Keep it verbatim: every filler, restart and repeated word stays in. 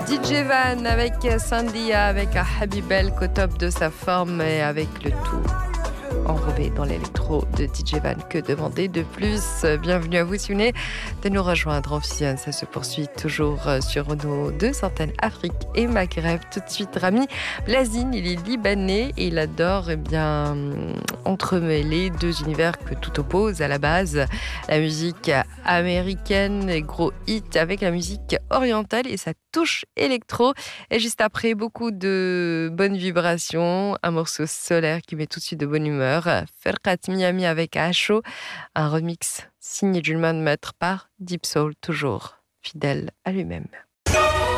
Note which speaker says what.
Speaker 1: D J Van avec Sandia, avec un Habibel au top de sa forme et avec le tout enrobé dans l'électro de D J Van. Que demander de plus? Bienvenue à vous si vous venez de nous rejoindre. Amphion, ça se poursuit toujours sur nos deux antennes Afrique et Maghreb. Tout de suite, Rami Blazine, il est libanais et il adore eh bien, entremêler deux univers que tout oppose à la base. La musique américaine, les gros hits avec la musique orientale et sa touche électro. Et juste après, beaucoup de bonnes vibrations, un morceau solaire qui met tout de suite de bonne humeur. Ferkat Miami avec Asho, un remix signé Julman Maître par Deep Soul, toujours fidèle à lui-même.